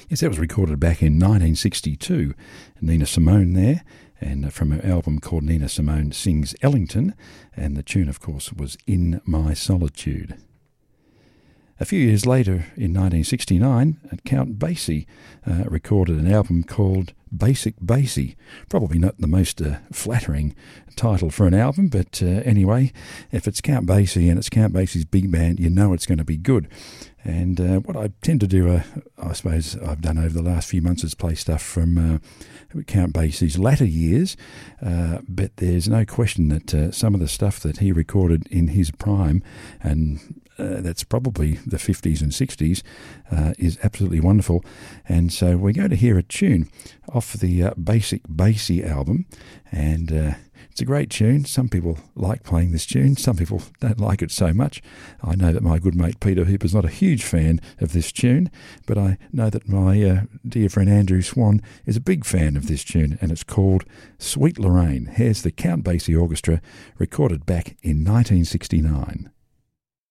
Yes, that was recorded back in 1962. Nina Simone there, and from her album called Nina Simone Sings Ellington, and the tune, of course, was In My Solitude. A few years later, in 1969, Count Basie recorded an album called Basic Basie. Probably not the most flattering title for an album, but anyway, if it's Count Basie and it's Count Basie's big band, you know it's going to be good. And what I tend to do, I suppose I've done over the last few months, is play stuff from Count Basie's latter years, but there's no question that some of the stuff that he recorded in his prime, and that's probably the 50s and 60s, is absolutely wonderful. And so we're going to hear a tune off the Basic Basie album, and it's a great tune. Some people like playing this tune, some people don't like it so much. I know that my good mate Peter Hooper's not a huge fan of this tune, but I know that my dear friend Andrew Swan is a big fan of this tune, and it's called Sweet Lorraine. Here's the Count Basie Orchestra, recorded back in 1969.